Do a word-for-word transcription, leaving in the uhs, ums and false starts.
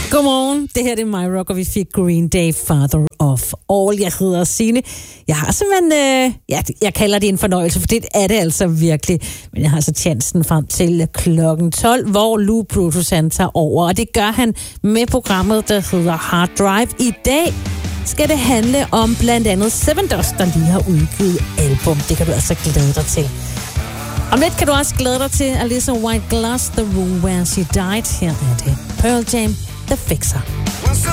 Godmorgen, det her det er My Rock, og vi fik Green Day, Father of All. Jeg hedder Signe. Jeg har simpelthen, øh, ja, jeg kalder det en fornøjelse, for det er det altså virkelig. Men jeg har så chancen frem til klokken tolv, hvor Lou Brutus han tager over. Og det gør han med programmet, der hedder Hard Drive. I dag skal det handle om blandt andet Seven Dust, der lige har udgivet album. Det kan du altså glæde dig til. Om lidt kan du også glæde dig til Alyssa White Glass, The Room Where She Died. Her er det Pearl Jam, The Fixer.